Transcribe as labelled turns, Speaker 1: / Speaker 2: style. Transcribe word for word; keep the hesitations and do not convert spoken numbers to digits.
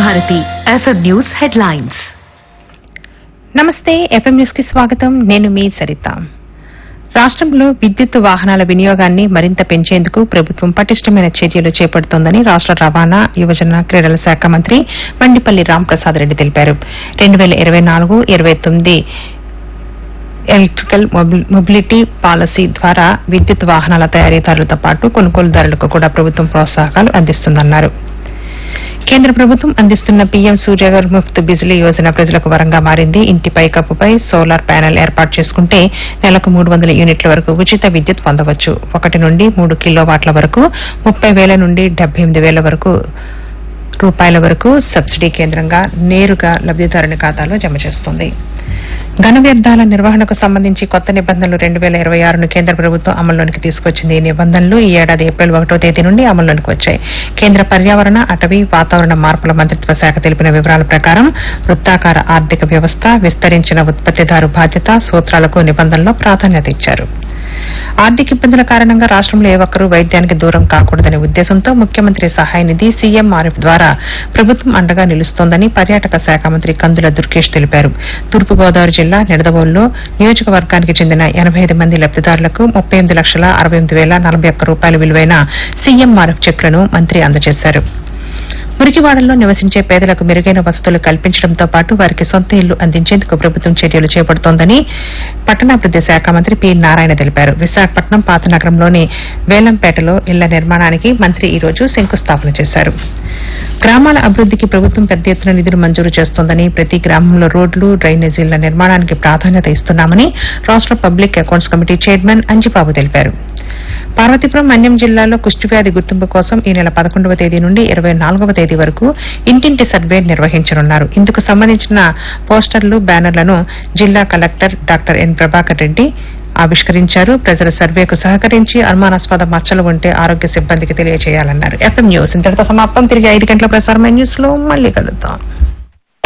Speaker 1: Bharati FM news headlines.
Speaker 2: నమస్తే, FM news కి స్వాగతం. నేను మీ సరిత. రాష్ట్రంలో విద్యుత్ వాహనాల వినియోగాన్ని మరింత పెంచేందుకు ప్రభుత్వం పటిష్టమైన చర్యలు చేపడుతోందని రాష్ట రవాణా, యువజన, క్రీడల శాఖ మంత్రి మండిపల్లి రాంప్రసాద్ రెడ్డి తెలిపారు. రెండు వేల ఇరవై నాలుగు ఇరవై తొమ్మిది ఎలక్ట్రికల్ మొబిలిటీ పాలసీ ద్వారా విద్యుత్ వాహనాల తయారీదారులతో పాటు కొనుగోలుదారులకు కూడా ప్రభుత్వం ప్రోత్సాహకాలు అందిస్తుందన్నారు. కేంద్ర ప్రభుత్వం అందిస్తున్న పీఎం సూర్యఘర్ ముఫ్త్ బిజిలీ యోజన ప్రజలకు వరంగా మారింది. ఇంటి పైకప్పుపై సోలార్ ప్యానెల్ ఏర్పాటు చేసుకుంటే నెలకు మూడు వందల యూనిట్ల వరకు ఉచిత విద్యుత్ పొందవచ్చు. ఒకటి నుండి మూడు కిలోవాట్ల వరకు ముప్పై వేల నుండి డెబ్బై ఎనిమిది వేల వరకు రూపాయల వరకు సబ్సిడీ కేంద్రంగా నేరుగా లబ్దిదారుని ఖాతాలో జమ చేస్తుంది. ఘన వ్యర్థాల నిర్వహణకు సంబంధించి కొత్త నిబంధనలు రెండు వేల ఇరవై ఆరును కేంద్ర ప్రభుత్వం అమల్లోకి తీసుకొచ్చింది. ఈ నిబంధనలు ఈ ఏడాది ఏప్రిల్ ఒకటో తేదీ నుండి అమల్లోకి వచ్చాయి. కేంద్ర పర్యావరణ, అటవీ, వాతావరణ మార్పుల మంత్రిత్వ శాఖ తెలిపిన వివరాల ప్రకారం వృత్తాకార ఆర్థిక వ్యవస్థ, విస్తరించిన ఉత్పత్తిదారు బాధ్యత సూత్రాలకు నిబంధనలో ప్రాధాన్యత ఇచ్చారు. ఆర్థిక ఇబ్బందుల కారణంగా రాష్ట్రంలో ఏ ఒక్కరూ వైద్యానికి దూరం కాకూడదనే ఉద్దేశంతో ముఖ్యమంత్రి సహాయ నిధి సీఎంఆర్ఎఫ్ ద్వారా ప్రభుత్వం అండగా నిలుస్తోందని పర్యాటక శాఖ మంత్రి కందుల దుర్గేష్ తెలిపారు. తూర్పుగోదావరి జిల్లా నిడదవోలులో నియోజకవర్గానికి చెందిన ఎనబై ఐదు మంది లబ్దిదారులకు ముప్పై ఎనిమిది లక్షల అరవై ఎనిమిది వేల నలభై ఒక్క రూపాయల విలువైన సీఎంఆర్ఎఫ్ చెక్లను మంత్రి అందజేశారు. మురికివాడల్లో నివసించే పేదలకు మెరుగైన వసతులు కల్పించడంతో పాటు వారికి సొంత ఇల్లు అందించేందుకు ప్రభుత్వం చర్యలు చేపడుతోందని పట్టణాభివృద్ది శాఖ మంత్రి పి నారాయణ తెలిపారు. విశాఖపట్నం పాత నగరంలోని వేలంపేటలో ఇళ్ల నిర్మాణానికి మంత్రి ఈ రోజు శంకుస్థాపన చేశారు. గ్రామాల అభివృద్దికి ప్రభుత్వం పెద్ద ఎత్తున నిధులు మంజూరు చేస్తోందని, ప్రతి గ్రామంలో రోడ్లు, డ్రైనేజీల నిర్మాణానికి ప్రాధాన్యత ఇస్తున్నామని రాష్ట public accounts committee chairman Anjibabu తెలిపారు. పార్వతీపురం, మన్యం జిల్లాలో కుష్ఠవ్యాధి గుర్తింపు కోసం ఈ నెల పదకొండవ తేదీ నుండి ఇరవై నాలుగవ తేదీ వరకు ఇంటింటి సర్వే నిర్వహించనున్నారు. ఇందుకు సంబంధించిన పోస్టర్లు, బ్యానర్లను జిల్లా collector doctor N Prabhakar Reddy ఆవిష్కరించారు. ప్రజల సర్వేకు సహకరించి అనుమానాస్పద మచ్చలు ఉంటే ఆరోగ్య సిబ్బందికి తెలియజేయాలన్నారు. ఎఫ్ఎం న్యూస్ ఇంతటితో సమాప్తం. తిరిగి ఐదు గంటల ప్రసారమైన న్యూస్ లో మళ్లీ కలుద్దాం.